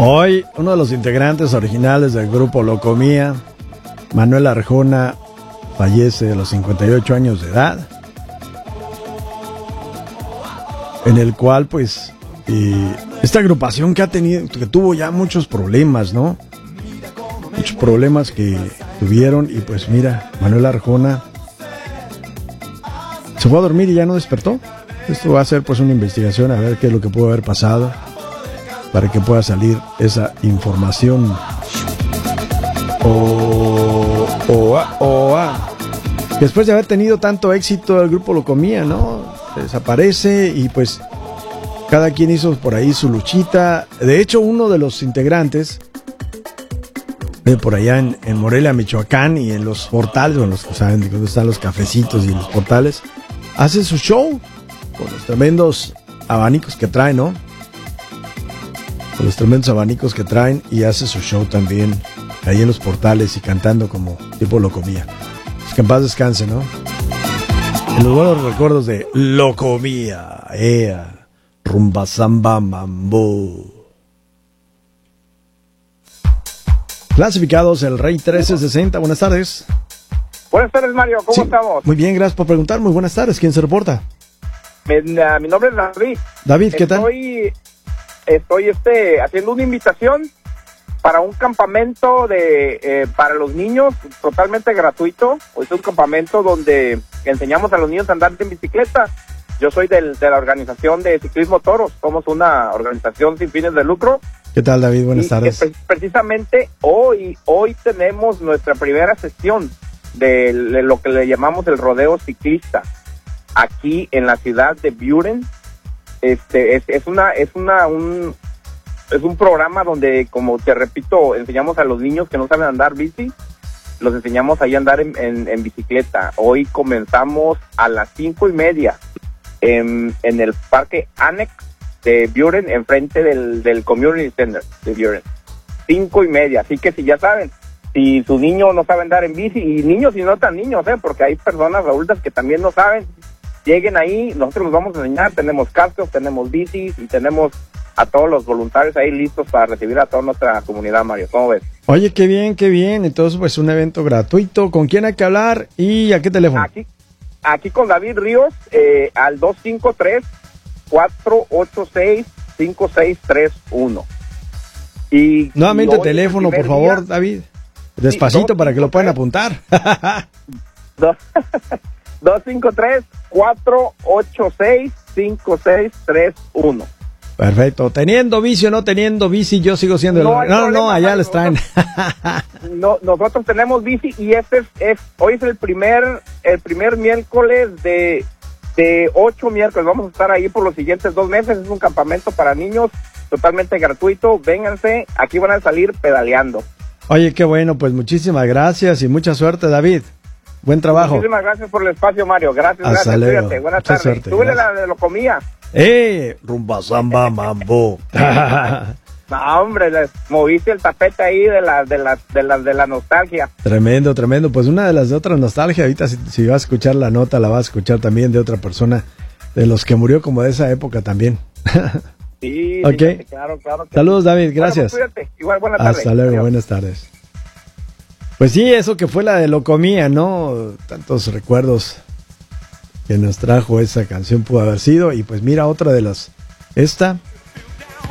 Hoy, uno de los integrantes originales del grupo Locomía, Manuel Arjona, fallece a los 58 años de edad, en el cual, pues, esta agrupación que tuvo ya muchos problemas, ¿no? Muchos problemas que tuvieron, y pues mira, Manuel Arjona se fue a dormir y ya no despertó. Esto va a ser pues una investigación a ver qué es lo que pudo haber pasado, para que pueda salir esa información. Después de haber tenido tanto éxito el grupo Locomía, ¿no? Desaparece y pues cada quien hizo por ahí su luchita. De hecho, uno de los integrantes de por allá en Morelia, Michoacán, y en los portales, bueno, los que saben de dónde están los cafecitos y los portales, hace su show con los tremendos abanicos que traen, ¿no? Con los tremendos abanicos que traen, y hace su show también ahí en los portales y cantando como tipo Locomía. Pues que en paz descanse, ¿no? En los buenos recuerdos de Locomía, rumba, samba, mambo. Clasificados, el Rey 1360, buenas tardes. Buenas tardes, Mario, ¿cómo estamos? Muy bien, gracias por preguntar, muy buenas tardes, ¿quién se reporta? Mi nombre es David. David, ¿qué tal? Estoy haciendo una invitación para un campamento para los niños totalmente gratuito. Es un campamento donde enseñamos a los niños a andar en bicicleta. Yo soy de la organización de Ciclismo Toros, somos una organización sin fines de lucro. ¿Qué tal, David? Buenas tardes. Precisamente hoy tenemos nuestra primera sesión de lo que le llamamos el rodeo ciclista aquí en la ciudad de Buren. Es un programa donde, como te repito, enseñamos a los niños que no saben andar bici, los enseñamos ahí a andar en bicicleta. Hoy comenzamos a las 5:30 en el Parque Annex de Buren, enfrente del Community Center de Buren. 5:30, así que si ya saben, si su niño no sabe andar en bici, y niños y no tan niños, porque hay personas adultas que también no saben, lleguen ahí, nosotros los vamos a enseñar. Tenemos cascos, tenemos bicis y tenemos a todos los voluntarios ahí listos para recibir a toda nuestra comunidad, Mario. ¿Cómo ves? Oye, qué bien, qué bien. Entonces, pues un evento gratuito. ¿Con quién hay que hablar y a qué teléfono? Aquí con David Ríos, al 253-486-5631. Y nuevamente teléfono, por favor, David. Despacito, para que lo puedan apuntar. 253-486-5631. Perfecto. Teniendo bici o no teniendo bici, yo sigo siendo no, allá les traen. Nosotros tenemos bici, y hoy es el primer miércoles de 8 miércoles. Vamos a estar ahí por los siguientes 2 meses. Es un campamento para niños totalmente gratuito. Vénganse, aquí van a salir pedaleando. Oye, qué bueno, pues muchísimas gracias y mucha suerte, David. Buen trabajo. Muchísimas gracias por el espacio, Mario. Gracias. Cuídate. Buenas tardes. Suerte, Súbele la de Locomía. Rumba, samba, mambo. No, hombre, les moviste el tapete ahí de la nostalgia. Tremendo. Pues una de las de otras nostalgia, ahorita si vas a escuchar la nota, la vas a escuchar también de otra persona, de los que murió como de esa época también. Sí, okay. Sí, claro. Saludos, David, gracias. Bueno, pues, cuídate. Igual, buenas tardes. Hasta luego, adiós. Buenas tardes. Pues sí, eso que fue la de Locomía, ¿no? Tantos recuerdos que nos trajo esa canción pudo haber sido. Y pues mira, otra de esta